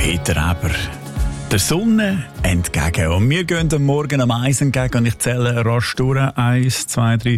Peter Eber. Der Sonne entgegen. Und wir gehen am Morgen am Eis entgegen und ich zähle rasch durch. 1, 2, 3,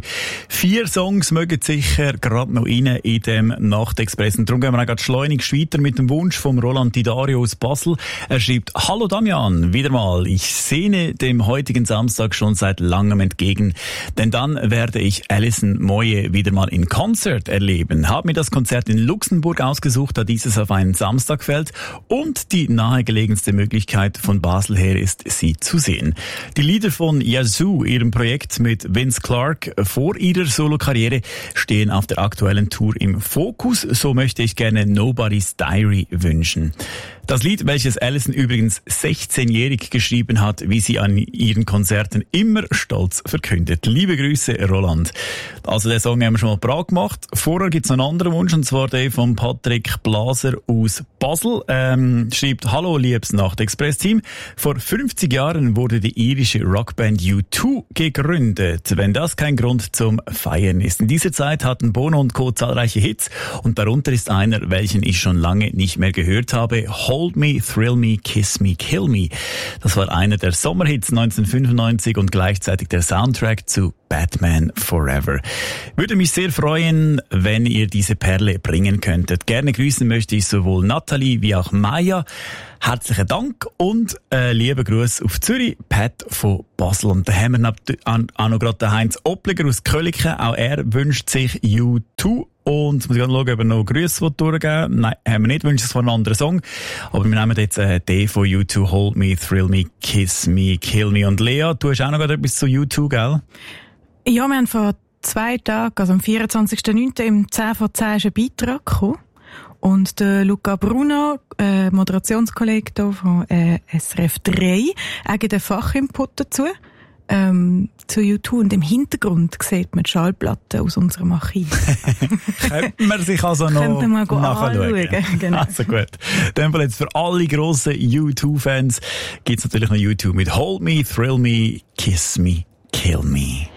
4 Songs mögen sicher gerade noch rein in dem Nachtexpress. Und darum gehen wir auch schleunigst weiter mit dem Wunsch von Roland Didario aus Basel. Er schreibt: Hallo Damian, wieder mal. Ich sehne dem heutigen Samstag schon seit langem entgegen, denn dann werde ich Alison Moyet wieder mal in Konzert erleben. Habe mir das Konzert in Luxemburg ausgesucht, da dieses auf einen Samstag fällt und die nahegelegenste Möglichkeit von Basel her ist, sie zu sehen. Die Lieder von Yazoo, ihrem Projekt mit Vince Clarke vor ihrer Solokarriere, stehen auf der aktuellen Tour im Fokus. So möchte ich gerne Nobody's Diary wünschen. Das Lied, welches Alison übrigens 16-jährig geschrieben hat, wie sie an ihren Konzerten immer stolz verkündet. Liebe Grüße, Roland. Also den Song haben wir schon mal parat gemacht. Vorher gibt es einen anderen Wunsch, und zwar der von Patrick Blaser aus Basel. Schreibt: Hallo, liebes Nacht-Express-Team. Vor 50 Jahren wurde die irische Rockband U2 gegründet. Wenn das kein Grund zum Feiern ist. In dieser Zeit hatten Bono und Co. zahlreiche Hits, und darunter ist einer, welchen ich schon lange nicht mehr gehört habe: Hold Me, Thrill Me, Kiss Me, Kill Me. Das war einer der Sommerhits 1995 und gleichzeitig der Soundtrack zu Batman Forever. Würde mich sehr freuen, wenn ihr diese Perle bringen könntet. Gerne grüßen möchte ich sowohl Nathalie wie auch Maya. Herzlichen Dank und liebe Grüße auf Zürich, Pat von Basel. Und da haben wir auch noch gerade den Heinz Opliger aus Köliken. Auch er wünscht sich U2. Und jetzt muss ich schauen, ob wir noch Grüße durchgeben. Nein, haben wir nicht. Wünschen es von einem anderen Song. Aber wir nehmen jetzt den von U2, Hold Me, Thrill Me, Kiss Me, Kill Me. Und Lea, du hast auch noch etwas zu U2, gell? Ja, wir haben vor 2 Tagen, also am 24.09. im 10 vor 10 ist ein Beitrag gekommen. Und der Luca Bruno, Moderationskollege hier von SRF 3, er gibt einen Fachinput dazu. Zu U2, und im Hintergrund sieht man die Schallplatten aus unserem Archiv. Könnte man sich also noch nachschauen. Genau. Also gut. Dann jetzt für alle grossen U2-Fans gibt es natürlich noch U2 mit Hold Me, Thrill Me, Kiss Me, Kill Me.